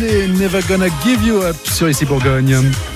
Presley, Never Gonna Give You Up sur Ici Bourgogne.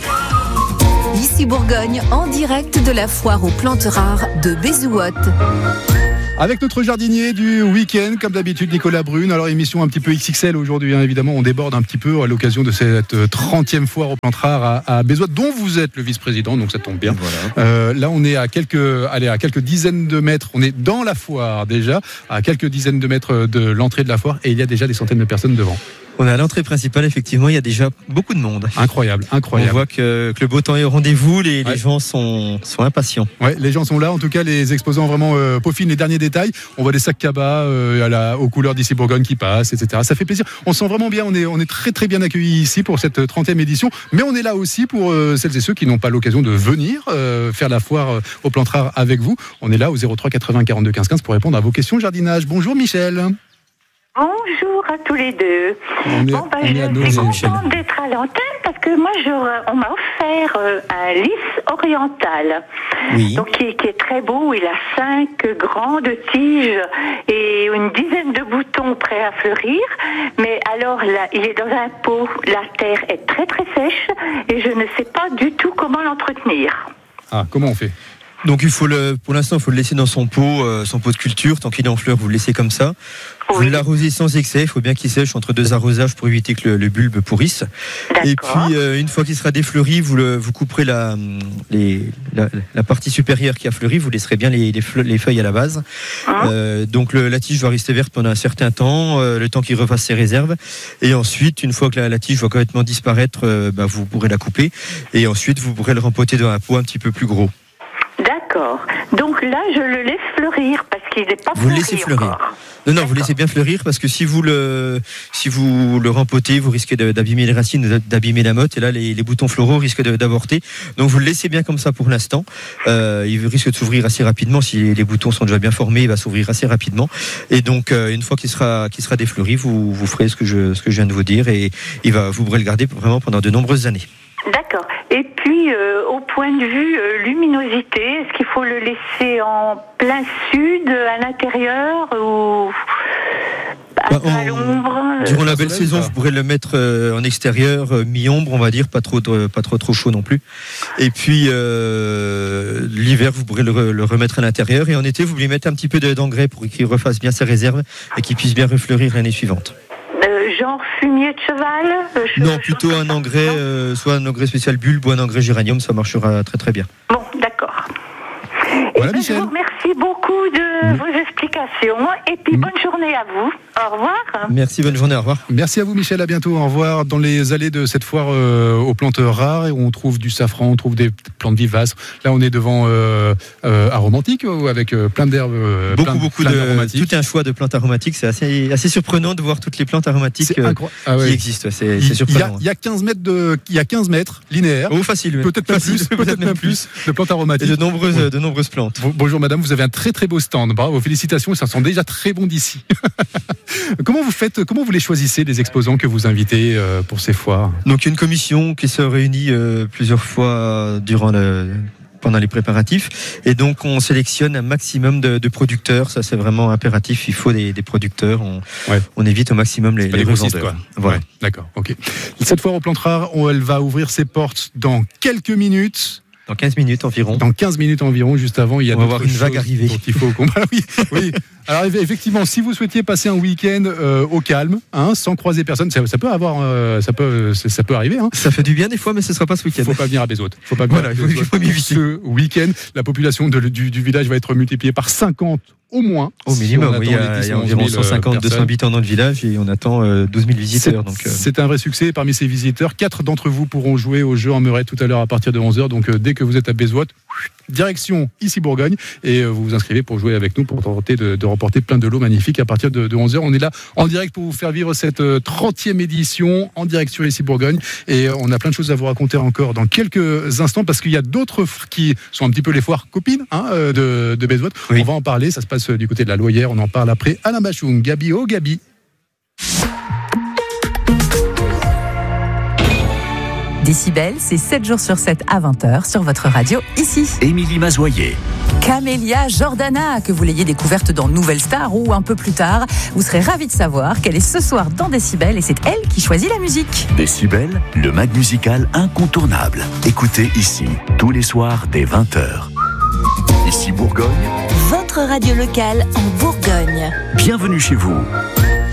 Ici Bourgogne, en direct de la foire aux plantes rares de Bézouot. Avec notre jardinier du week-end, comme d'habitude, Nicolas Brune. Alors, émission un petit peu XXL aujourd'hui, hein, évidemment. On déborde un petit peu à l'occasion de cette 30e foire aux plantes rares à Bézouot, dont vous êtes le vice-président, donc ça tombe bien. Voilà. Là, on est à quelques dizaines de mètres. On est dans la foire déjà, à quelques dizaines de mètres de l'entrée de la foire, et il y a déjà des centaines de personnes devant. On est à l'entrée principale, effectivement, il y a déjà beaucoup de monde. Incroyable. On voit que le beau temps est au rendez-vous, les gens sont impatients. Ouais, les gens sont là, en tout cas, les exposants vraiment peaufinent les derniers détails. On voit des sacs cabas aux couleurs d'Ici Bourgogne qui passent, etc. Ça fait plaisir. On se sent vraiment bien, on est très très bien accueillis ici pour cette 30e édition, mais on est là aussi pour celles et ceux qui n'ont pas l'occasion de venir faire la foire aux plantes rares avec vous. On est là au 03 80 42 15 15 pour répondre à vos questions jardinage. Bonjour Michel. Bonjour à tous les deux. Je suis contente d'être à l'antenne parce que moi, on m'a offert un lys oriental. Oui. Donc, qui est très beau. Il a 5 grandes tiges et une dizaine de boutons prêts à fleurir. Mais alors, là, il est dans un pot. La terre est très, très sèche et je ne sais pas du tout comment l'entretenir. Ah, comment on fait ? Donc pour l'instant, il faut le laisser dans son pot de culture. Tant qu'il est en fleurs, vous le laissez comme ça. Oui. Vous l'arrosez sans excès. Il faut bien qu'il sèche entre 2 arrosages pour éviter que le bulbe pourrisse. D'accord. Et puis, une fois qu'il sera défleuri, vous couperez la partie supérieure qui a fleuri. Vous laisserez bien les feuilles à la base. Donc la tige va rester verte pendant un certain temps, le temps qu'il refasse ses réserves. Et ensuite, une fois que la tige va complètement disparaître, vous pourrez la couper. Et ensuite, vous pourrez le rempoter dans un pot un petit peu plus gros. D'accord. Donc là, je le laisse fleurir parce qu'il n'est pas fleuri. Vous le laissez fleurir. Encore. Non, vous laissez bien fleurir parce que si vous le rempotez, vous risquez d'abîmer les racines, d'abîmer la motte, et là les boutons floraux risquent d'avorter. Donc vous le laissez bien comme ça pour l'instant. Il risque de s'ouvrir assez rapidement. Si les boutons sont déjà bien formés, il va s'ouvrir assez rapidement. Et donc une fois qu'il sera défleuri, vous ferez ce que je viens de vous dire, et vous pourrez le garder vraiment pendant de nombreuses années. D'accord. Et puis, au point de vue luminosité, est-ce qu'il faut le laisser en plein sud, à l'intérieur ou à l'ombre Durant la belle saison, vous pourrez le mettre en extérieur, mi-ombre, on va dire, pas trop chaud non plus. Et puis, l'hiver, vous pourrez le remettre à l'intérieur. Et en été, vous voulez mettre un petit peu d'engrais pour qu'il refasse bien ses réserves et qu'il puisse bien refleurir l'année suivante. Genre fumier de cheval Non, plutôt un engrais, soit un engrais spécial bulbe ou un engrais géranium, ça marchera très très bien. Bon, d'accord. Voilà, Je vous remercie beaucoup de vos explications et puis bonne journée à vous. Au revoir. Merci, bonne journée, au revoir. Merci à vous Michel, à bientôt, au revoir. Dans les allées de cette foire aux plantes rares, on trouve du safran, on trouve des plantes vivaces. Là on est devant aromantique avec plein d'herbes. Beaucoup d'aromatiques. Tout un choix de plantes aromatiques, c'est assez surprenant de voir toutes les plantes aromatiques qui existent. C'est surprenant. Il y a 15 mètres linéaires. Oh, facile. Peut-être même plus de plantes aromatiques. Et de nombreuses plantes. Bonjour madame, vous avez un très très beau stand. Bravo, félicitations, ça sent déjà très bon d'ici. Comment vous les choisissez, les exposants que vous invitez pour ces foires ? Donc une commission qui se réunit plusieurs fois pendant les préparatifs, et donc on sélectionne un maximum de producteurs. Ça c'est vraiment impératif, il faut des producteurs. On évite au maximum les revendeurs. Voilà. Ouais, d'accord, ok. Cette foire aux plantes rares, elle va ouvrir ses portes dans quelques minutes. Dans 15 minutes environ. Dans 15 minutes environ, juste avant, il y a on va avoir une vague arrivée. Il faut oui. Alors effectivement, si vous souhaitiez passer un week-end au calme, sans croiser personne, ça peut arriver. Ça fait du bien des fois, mais ce ne sera pas ce week-end. Il ne faut pas venir à Bézouot. Il faut m'éviter. Ce week-end, la population du village va être multipliée par 50 au moins. Au minimum, il y a environ 150-200 habitants dans le village et on attend 12 000 visiteurs. C'est un vrai succès. Parmi ces visiteurs, 4 d'entre vous pourront jouer au jeu en Meurette tout à l'heure à partir de 11h. Donc dès que vous êtes à Bézouot, direction Ici Bourgogne, et vous vous inscrivez pour jouer avec nous, pour tenter de remporter plein de lots magnifiques à partir de 11h. On est là en direct pour vous faire vivre cette 30e édition en direct sur Ici Bourgogne, et on a plein de choses à vous raconter encore dans quelques instants, parce qu'il y a d'autres qui sont un petit peu les foires copines de Bézouot. Oui. On va en parler, ça se passe du côté de la Loyère, on en parle après Alain Bachung. Gabi, oh Gabi. Décibel, c'est 7 jours sur 7 à 20h sur votre radio ici. Émilie Mazoyer. Camélia Jordana, que vous l'ayez découverte dans Nouvelle Star ou un peu plus tard, vous serez ravis de savoir qu'elle est ce soir dans Décibel et c'est elle qui choisit la musique. Décibel, le mag musical incontournable. Écoutez ici, tous les soirs dès 20h. Ici Bourgogne. Votre radio locale en Bourgogne. Bienvenue chez vous.